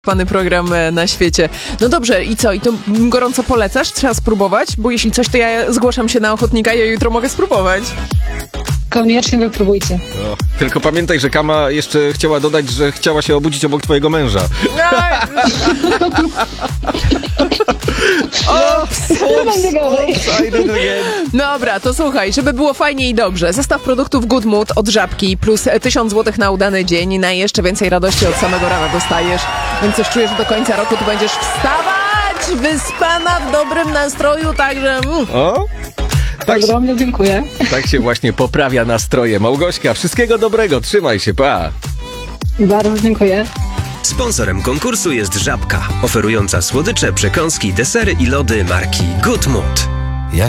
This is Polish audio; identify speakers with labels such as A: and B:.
A: Pany program na świecie. No dobrze, i co? I to gorąco polecasz? Trzeba spróbować? Bo jeśli coś, to ja zgłaszam się na ochotnika, ja jutro mogę spróbować.
B: Koniecznie wypróbujcie.
C: No, tylko pamiętaj, że Kama jeszcze chciała dodać, że chciała się obudzić obok twojego męża.
A: Dobra, to słuchaj, żeby było fajnie i dobrze. Zestaw produktów Good Mood od Żabki plus 1000 zł na udany dzień. Na jeszcze więcej radości od samego rana dostajesz. Więc coś czuję, że do końca roku tu będziesz wstawać wyspana, w dobrym nastroju, także...
C: O? Tak,
B: Ogromnie dziękuję.
C: tak się właśnie poprawia nastroje. Małgośka, wszystkiego dobrego, trzymaj się, pa!
B: Bardzo dziękuję.
D: Sponsorem konkursu jest Żabka, oferująca słodycze, przekąski, desery i lody marki Good Mood.